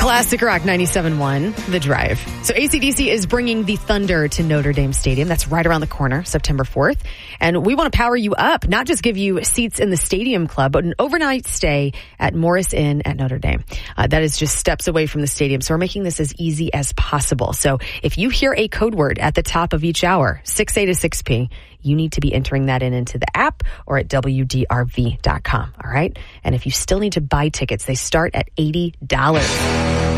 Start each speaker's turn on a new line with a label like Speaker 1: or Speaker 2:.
Speaker 1: Classic Rock 97.1, The Drive. So AC/DC is bringing the Thunder to Notre Dame Stadium. That's right around the corner, September 4th. And we want to power you up, not just give you seats in the Stadium Club, but an overnight stay at Morris Inn at Notre Dame. That is just steps away from the stadium. So we're making this as easy as possible. So if you hear a code word at the top of each hour, 6A to 6P, you need to be entering that into the app or at WDRV.com. All right. And if you still need to buy tickets, they start at $80.